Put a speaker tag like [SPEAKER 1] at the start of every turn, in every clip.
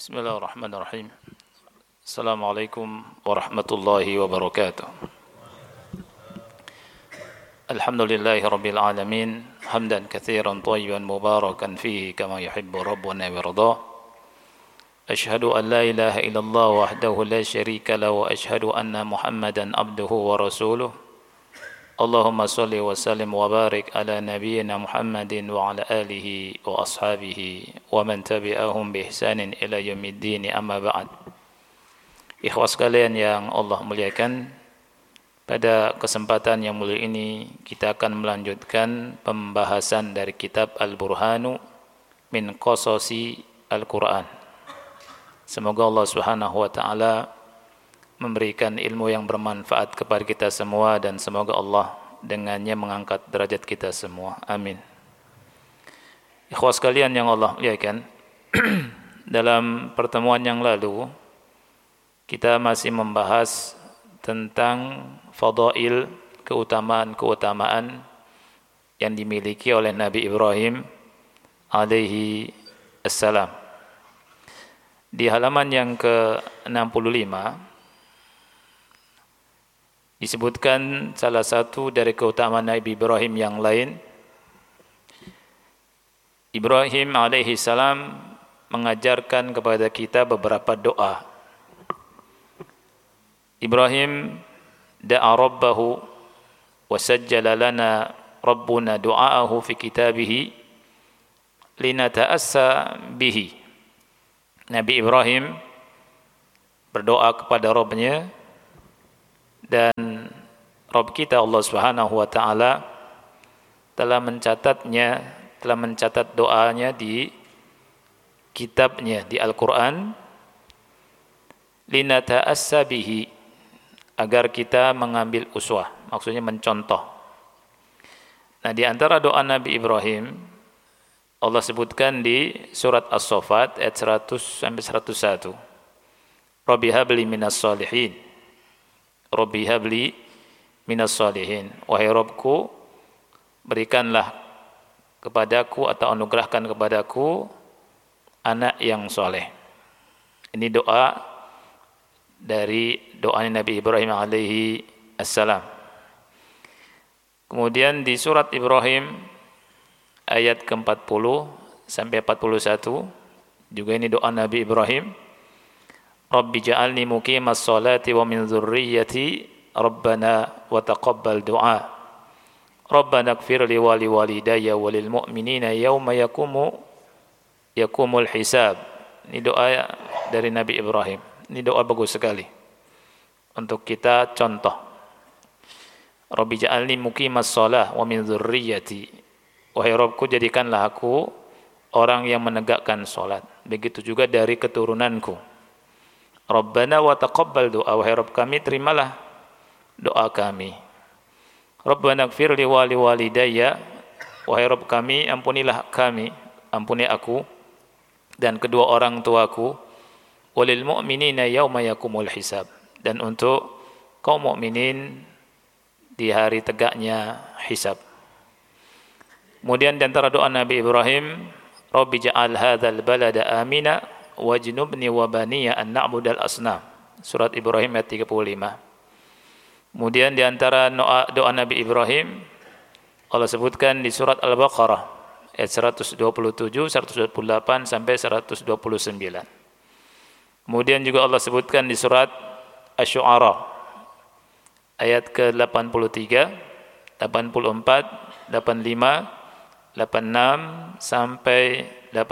[SPEAKER 1] Bismillahirrahmanirrahim. Assalamualaikum warahmatullahi wabarakatuh. Alhamdulillahi rabbil alamin. Hamdan katsiran thayyiban mubarakan fihi kama yuhibbu rabbuna wa yarda. Ashhadu an la ilaha illallah wahdahu la syarika lahu wa ashhadu anna Muhammadan abduhu wa rasuluh. Allahumma salli wa sallim wa barik ala nabiyyina Muhammadin wa ala alihi wa ashabihi wa man tabi'ahum bi ihsanin ila yaumiddin, amma ba'd. Ikhwas sekalian yang Allah muliakan, pada kesempatan yang mulia ini kita akan melanjutkan pembahasan dari kitab Al-Burhanu min Qasasi Al-Quran. Semoga Allah Subhanahu wa taala memberikan ilmu yang bermanfaat kepada kita semua, dan semoga Allah dengannya mengangkat derajat kita semua. Amin. Ikhwas sekalian yang Allah muliakan, dalam pertemuan yang lalu kita masih membahas tentang fadail, keutamaan-keutamaan yang dimiliki oleh Nabi Ibrahim alaihi assalam. Di halaman yang ke-65 disebutkan salah satu dari keutamaan Nabi Ibrahim yang lain. Ibrahim alaihi salam mengajarkan kepada kita beberapa doa. Ibrahim da'a rabbahu wa sajjala lana rabbuna du'aahu fi kitabihi linata'assa bihi. Nabi Ibrahim berdoa kepada Rabb-Nya, dan Rabb kita Allah Subhanahu wa taala telah mencatat doanya di kitabnya, di Al-Qur'an, linata'assa bihi, agar kita mengambil uswah, maksudnya mencontoh. Nah, di antara doa Nabi Ibrahim Allah sebutkan di surat As-Saffat ayat 100 sampai 101. Rabbi habli minas shalihin. Rabbi habli minas shalihin. Wahai Rabbku, berikanlah kepadaku atau anugerahkan kepadaku anak yang soleh. Ini doa dari doanya Nabi Ibrahim alaihi assalam. Kemudian di surat Ibrahim ayat ke-40 sampai 41 juga ini doa Nabi Ibrahim. Rabbi ja'alni muqimas salati wa min dzurriyyati rabbana wa taqabbal du'a. Rabbana ighfir li wa liwalidayya wa lil mu'minina yauma yaqumul hisab. Ini doa dari Nabi Ibrahim. Ini doa bagus sekali untuk kita contoh. Rabbi ja'alni muqimas shalah wa min dzurriyyati. Wahai Rabbku, jadikanlah aku orang yang menegakkan salat, begitu juga dari keturunanku. Rabbana wa taqabbal du'a. Wahai Rabb kami, terimalah doa kami. Rabbana ighfir li wa liwalidayya. Wahai Rabb kami, ampunilah kami, ampuni aku dan kedua orang tuaku. Walil mu'minina yauma yaqumul hisab, dan untuk kaum mukminin di hari tegaknya hisab. Kemudian di antara doa Nabi Ibrahim, Rabbi ja'al hadzal balada amina wajnubni wa baniya an na'budal asnam. Surat Ibrahim ayat 35. Kemudian di antara doa Nabi Ibrahim Allah sebutkan di surat Al-Baqarah ayat 127, 128 sampai 129. Kemudian juga Allah sebutkan di surat Asy-Syu'ara ayat ke-83, 84, 85, 86 sampai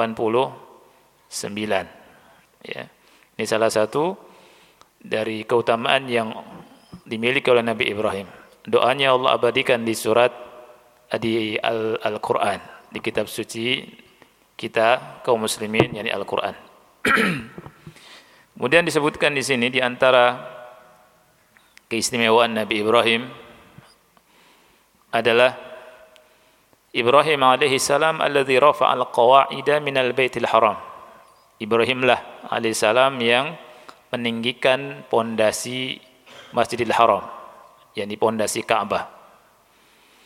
[SPEAKER 1] 89. Ya. Ini salah satu dari keutamaan yang dimiliki oleh Nabi Ibrahim. Doanya Allah abadikan di surat di Al-Qur'an, di kitab suci kita kaum muslimin, yakni Al-Qur'an. Kemudian disebutkan di sini di antara keistimewaan Nabi Ibrahim adalah Ibrahim alaihi salam alladzi rafa'al qawa'ida minal baitil haram. Ibrahim lah alaihi salam yang meninggikan pondasi Masjidil Haram, yakni pondasi Ka'bah.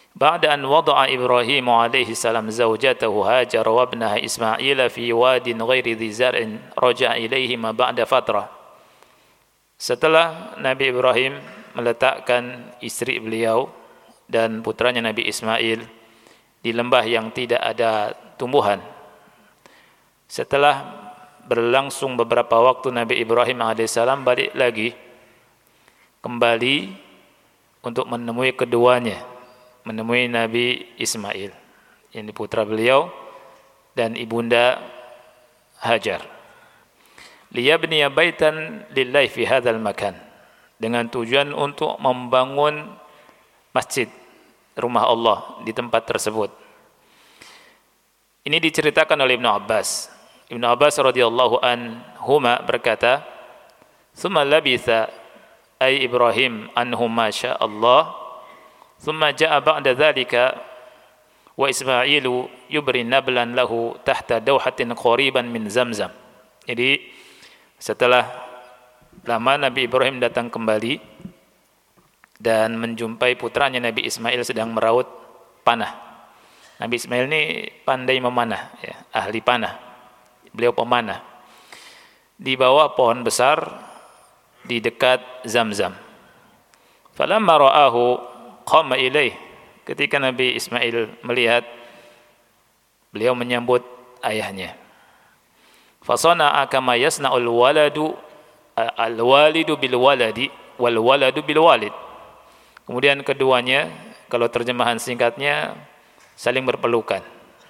[SPEAKER 1] Ba'da an wada'a Ibrahim alaihi salam zawjatahu Hajar wa ibnaha Ismail fi wadin ghairi dhi zar'in raja'a ilaihima ba'da fatrah. Setelah Nabi Ibrahim meletakkan istri beliau dan putranya Nabi Ismail di lembah yang tidak ada tumbuhan. Setelah berlangsung beberapa waktu, Nabi Ibrahim alaihissalam balik lagi kembali untuk menemui keduanya, menemui Nabi Ismail, ini putra beliau dan ibunda Hajar. Liyabniya baitan lillahi fi hadzal makan, dengan tujuan untuk membangun masjid, rumah Allah di tempat tersebut. Ini diceritakan oleh Ibnu Abbas. Ibnu Abbas radhiyallahu anhuma berkata, "Tsumma labitha ay Ibrahim anhum ma syaa Allah, tsumma jaa ba'da dzalika wa Ismailu yubri nablan lahu tahta dawhatin qariban min Zamzam." Jadi setelah lama Nabi Ibrahim datang kembali dan menjumpai putranya Nabi Ismail sedang meraut panah. Nabi Ismail ini pandai memanah, ya, ahli panah. Beliau pemanah. Di bawah pohon besar di dekat Zamzam. Falamma ra'ahu qama ilaih. Ketika Nabi Ismail melihat, beliau menyambut ayahnya. Fasana'a kama yasna'ul waladu al-walidu bil waladi wal waladu bil walid. Kemudian keduanya, kalau terjemahan singkatnya, saling berpelukan.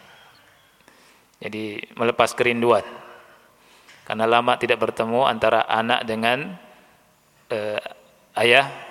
[SPEAKER 1] Jadi melepas kerinduan. Karena lama tidak bertemu antara anak dengan ayah,